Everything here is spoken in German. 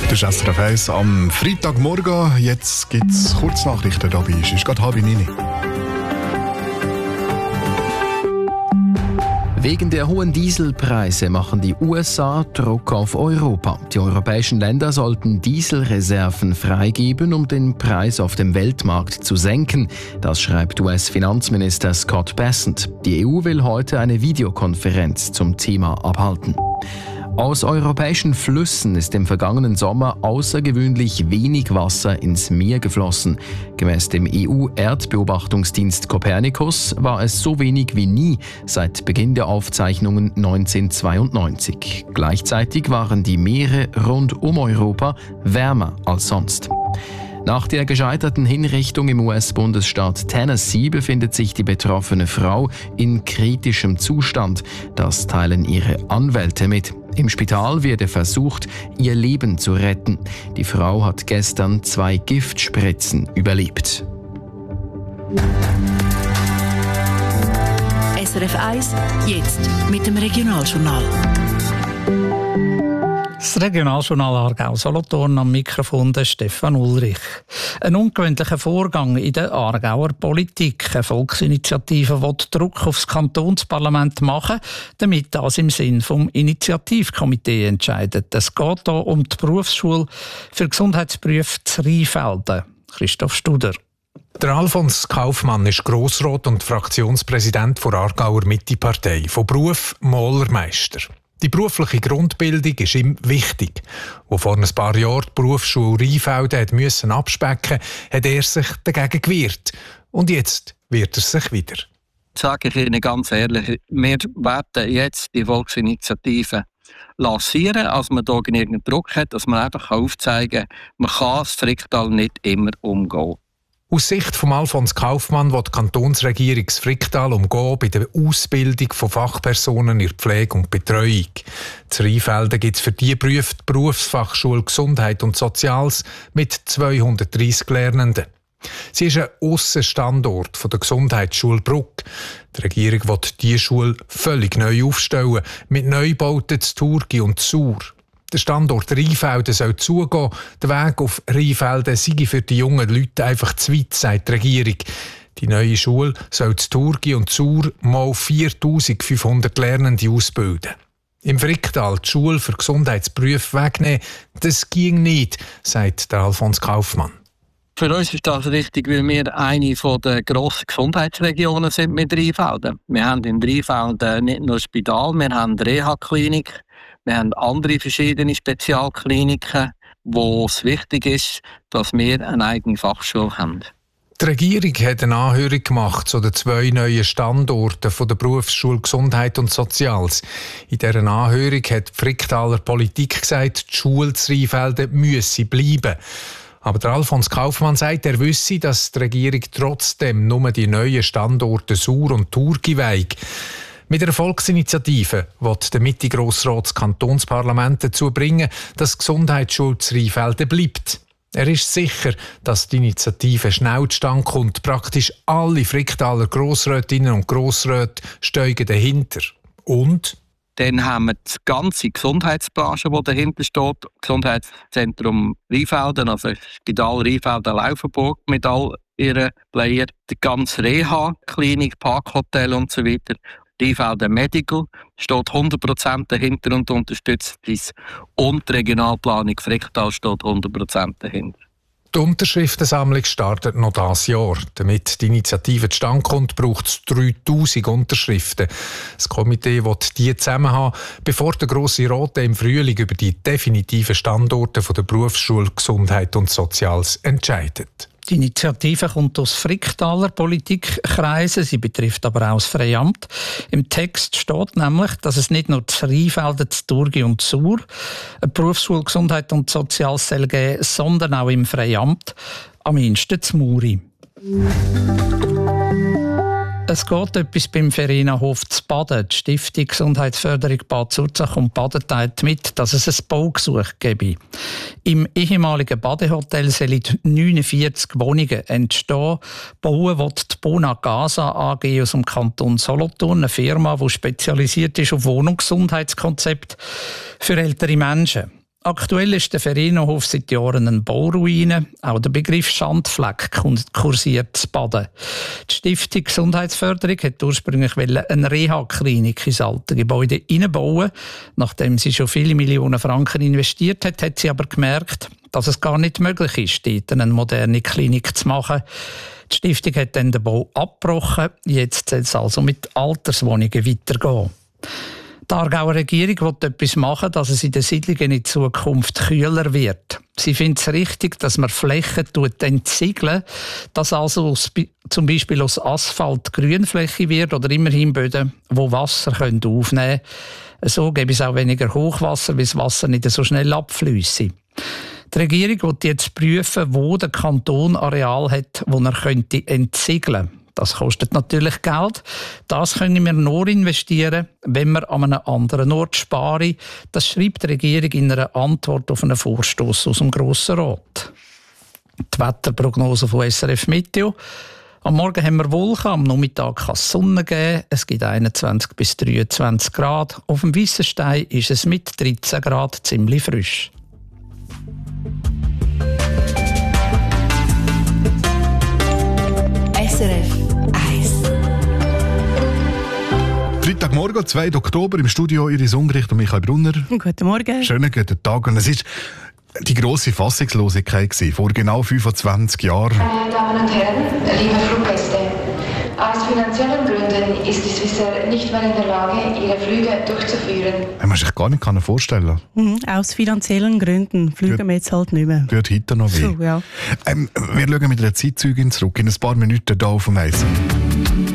Das ist SRF 1 am Freitagmorgen. Jetzt gibt es Kurznachrichten dabei. Es ist gerade 8:30. Wegen der hohen Dieselpreise machen die USA Druck auf Europa. Die europäischen Länder sollten Dieselreserven freigeben, um den Preis auf dem Weltmarkt zu senken. Das schreibt US-Finanzminister Scott Bessent. Die EU will heute eine Videokonferenz zum Thema abhalten. Aus europäischen Flüssen ist im vergangenen Sommer außergewöhnlich wenig Wasser ins Meer geflossen. Gemäss dem EU-Erdbeobachtungsdienst Copernicus war es so wenig wie nie seit Beginn der Aufzeichnungen 1992. Gleichzeitig waren die Meere rund um Europa wärmer als sonst. Nach der gescheiterten Hinrichtung im US-Bundesstaat Tennessee befindet sich die betroffene Frau in kritischem Zustand. Das teilen ihre Anwälte mit. Im Spital werde versucht, ihr Leben zu retten. Die Frau hat gestern 2 Giftspritzen überlebt. SRF 1, jetzt mit dem Regionaljournal. Das Regionaljournal Aargau-Solothurn, am Mikrofon der Stefan Ulrich. Ein ungewöhnlicher Vorgang in der Aargauer Politik. Eine Volksinitiative will Druck aufs Kantonsparlament machen, damit das im Sinn vom Initiativkomitee entscheidet. Es geht hier um die Berufsschule für Gesundheitsberufe zu Rheinfelden. Christoph Studer. Der Alfons Kaufmann ist Grossrat und Fraktionspräsident der Aargauer Mitte-Partei, von Beruf Malermeister. Die berufliche Grundbildung ist ihm wichtig. Wo vor ein paar Jahren die Berufsschule Rheinfelden musste abspecken, hat er sich dagegen gewehrt. Und jetzt wehrt er sich wieder. Sage ich Ihnen ganz ehrlich, wir werden jetzt die Volksinitiative lancieren, als man hier genügend Druck hat, dass man einfach aufzeigen kann, man kann das Fricktal nicht immer umgehen. Aus Sicht von Alfons Kaufmann will die Kantonsregierung das Fricktal umgehen bei der Ausbildung von Fachpersonen in der Pflege und Betreuung. In Rheinfelden gibt es für diese Berufe die Berufsfachschule Gesundheit und Soziales mit 230 Lernenden. Sie ist ein Aussenstandort der Gesundheitsschule Bruck. Die Regierung will diese Schule völlig neu aufstellen, mit Neubauten zu Thurgau und Chur. Der Standort Rheinfelden soll zugehen. Der Weg auf Rheinfelden sei für die jungen Leute einfach zu weit, sagt die Regierung. Die neue Schule soll zu Thurgau und Chur mal 4500 Lernende ausbilden. Im Fricktal die Schule für Gesundheitsberufe wegnehmen, das ging nicht, sagt der Alfons Kaufmann. Für uns ist das richtig, weil wir eine der grossen Gesundheitsregionen sind mit Rheinfelden. Wir haben in Rheinfelden nicht nur ein Spital, wir haben eine Reha-Klinik. Wir haben andere verschiedene Spezialkliniken, wo es wichtig ist, dass wir eine eigene Fachschule haben. Die Regierung hat eine Anhörung gemacht zu den 2 neuen Standorten der Berufsschule Gesundheit und Soziales. In dieser Anhörung hat die Fricktaler Politik gesagt, die Schule zu Rheinfelden müsse bleiben. Aber der Alfons Kaufmann sagt, er wisse, dass die Regierung trotzdem nur die neuen Standorte Chur und Thurgau weigt. Mit einer Volksinitiative will der Mitte-Grossrat das Kantonsparlament dazu bringen, dass die Gesundheitsschule zu Rheinfelden bleibt. Er ist sicher, dass die Initiative schnell zustande kommt. Praktisch alle Fricktaler Grossrätinnen und Grossräte stehen dahinter. Und? Dann haben wir die ganze Gesundheitsbranche, die dahinter steht. Gesundheitszentrum Rheinfelden, also Spital Rheinfelden-Laufenburg mit all ihren Playern. Die ganze Reha-Klinik, Parkhotel und so weiter. Rheinfelden Medical steht 100% dahinter und unterstützt dies. Und die Regionalplanung Fricktal steht 100% dahinter. Die Unterschriftensammlung startet noch dieses Jahr. Damit die Initiative zustande kommt, braucht es 3000 Unterschriften. Das Komitee will die zusammen haben, bevor der Grosse Rat im Frühling über die definitiven Standorte der Berufsschule Gesundheit und Soziales entscheidet. Die Initiative kommt aus Fricktaler Politikkreisen, sie betrifft aber auch das Freiamt. Im Text steht nämlich, dass es nicht nur zu Rheinfelden, zu Thurgau und Chur eine Berufsschule Gesundheit und Soziales soll geben, sondern auch im Freiamt, am mindesten zu Muri. Es geht etwas beim Verena-Hof zu Baden. Die Stiftung Gesundheitsförderung Bad Zurzach und Baden teilt mit, dass es ein Baugesuch gebe. Im ehemaligen Badehotel sollen 49 Wohnungen entstehen. Bauen wird die Bona Casa AG aus dem Kanton Solothurn, eine Firma, die spezialisiert ist auf Wohnungsgesundheitskonzepte für ältere Menschen. Aktuell ist der Ferinohof seit Jahren eine Bauruine. Auch der Begriff Schandfleck kursiert zu Baden. Die Stiftung Gesundheitsförderung hat ursprünglich eine Reha-Klinik ins alte Gebäude einbauen. Nachdem sie schon viele Millionen Franken investiert hat, hat sie aber gemerkt, dass es gar nicht möglich ist, dort eine moderne Klinik zu machen. Die Stiftung hat dann den Bau abgebrochen. Jetzt soll es also mit Alterswohnungen weitergehen. Die Aargauer Regierung will etwas machen, dass es in den Siedlungen in Zukunft kühler wird. Sie findet es richtig, dass man Flächen entsiegeln, dass also zum Beispiel aus Asphalt Grünfläche wird oder immerhin Böden, die Wasser aufnehmen können. So gäbe es auch weniger Hochwasser, weil das Wasser nicht so schnell abfließt. Die Regierung will jetzt prüfen, wo der Kanton Areal hat, wo er entsiegeln könnte. Das kostet natürlich Geld. Das können wir nur investieren, wenn wir an einem anderen Ort sparen. Das schreibt die Regierung in einer Antwort auf einen Vorstoß aus dem Grossen Rat. Die Wetterprognose von SRF Meteo. Am Morgen haben wir Wolken, am Nachmittag kann es Sonne geben. Es gibt 21 bis 23 Grad. Auf dem Weissenstein ist es mit 13 Grad ziemlich frisch. SRF 1. Freitagmorgen, 2. Oktober, im Studio Iris Ungericht und Michael Brunner. Guten Morgen. Schönen guten Tag. Und es ist die grosse Fassungslosigkeit gewesen, vor genau 25 Jahren. Meine Damen und Herren, liebe Fluggäste, aus finanziellen Gründen ist die Swissair nicht mehr in der Lage, ihre Flüge durchzuführen. Man kann sich gar nicht vorstellen. Aus finanziellen Gründen fliegen wir jetzt halt nicht mehr. Wird heute noch weh. So, ja. Wir schauen mit einer Zeitzeugin zurück, in ein paar Minuten hier auf dem Eis.